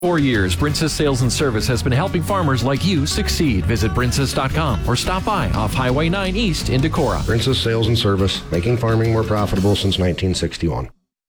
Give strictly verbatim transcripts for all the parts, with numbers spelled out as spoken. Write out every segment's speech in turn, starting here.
For years, Princess Sales and Service has been helping farmers like you succeed. Visit princess dot com or stop by off Highway nine East in Decorah. Princess Sales and Service, making farming more profitable since nineteen sixty-one.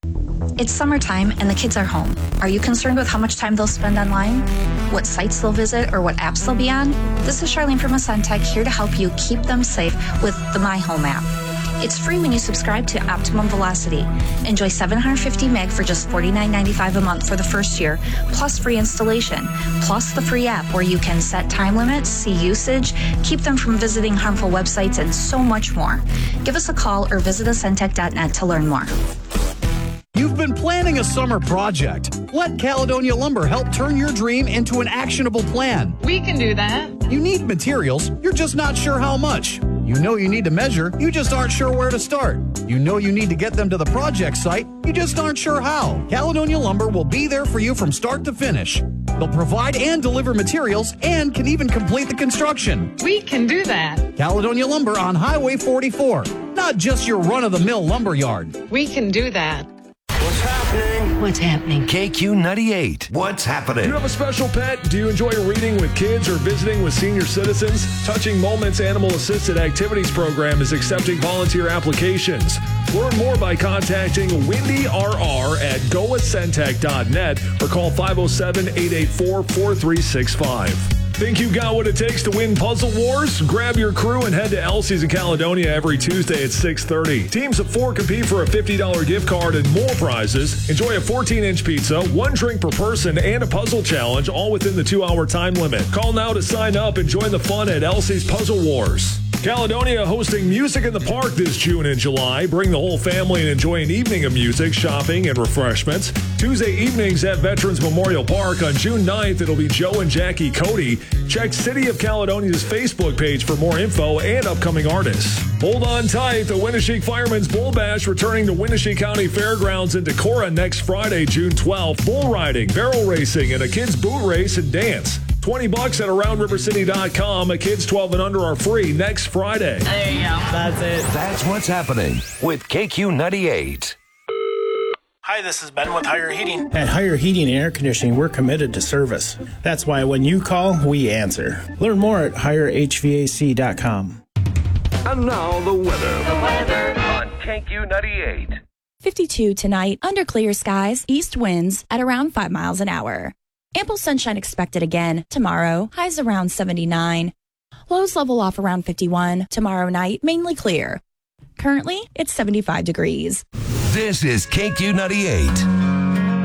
It's summertime and the kids are home. Are you concerned with how much time they'll spend online? What sites they'll visit or what apps they'll be on? This is Charlene from Ascentech here to help you keep them safe with the My Home app. It's free when you subscribe to Optimum Velocity. Enjoy seven hundred fifty meg for just forty-nine ninety-five a month for the first year, plus free installation, plus the free app where you can set time limits, see usage, keep them from visiting harmful websites, and so much more. Give us a call or visit ascentech dot net to learn more. You've been planning a summer project. Let Caledonia Lumber help turn your dream into an actionable plan. We can do that. You need materials, you're just not sure how much. You know you need to measure, you just aren't sure where to start. You know you need to get them to the project site, you just aren't sure how. Caledonia Lumber will be there for you from start to finish. They'll provide and deliver materials and can even complete the construction. We can do that. Caledonia Lumber on Highway forty-four. Not just your run-of-the-mill lumber yard. We can do that. What's happening? What's happening? K Q ninety-eight. What's happening? Do you have a special pet? Do you enjoy reading with kids or visiting with senior citizens? Touching Moments Animal Assisted Activities Program is accepting volunteer applications. Learn more by contacting Wendy R R at go ascentech dot net or call five oh seven, eight eight four, four three six five. Think you got what it takes to win Puzzle Wars? Grab your crew and head to Elsie's in Caledonia every Tuesday at six thirty. Teams of four compete for a fifty dollars gift card and more prizes. Enjoy a fourteen inch pizza, one drink per person, and a puzzle challenge, all within the two-hour time limit. Call now to sign up and join the fun at Elsie's Puzzle Wars. Caledonia hosting Music in the Park this June and July. Bring the whole family and enjoy an evening of music, shopping, and refreshments. Tuesday evenings at Veterans Memorial Park. On June ninth, it'll be Joe and Jackie Cody. Check City of Caledonia's Facebook page for more info and upcoming artists. Hold on tight. The Winneshiek Firemen's Bull Bash returning to Winneshiek County Fairgrounds in Decorah next Friday, June twelfth. Bull riding, barrel racing, and a kids' boot race and dance. twenty bucks at around river city dot com. Kids twelve and under are free next Friday. There you go. That's it. That's what's happening with K Q ninety-eight. Hi, this is Ben with Higher Heating. At Higher Heating and Air Conditioning, we're committed to service. That's why when you call, we answer. Learn more at higher h v a c dot com. And now the weather. The weather on K Q ninety-eight. fifty-two tonight, under clear skies, east winds at around five miles an hour. Ample sunshine expected again tomorrow, highs around seventy-nine. Lows level off around fifty-one. Tomorrow night, mainly clear. Currently, it's seventy-five degrees. This is K Q ninety-eight.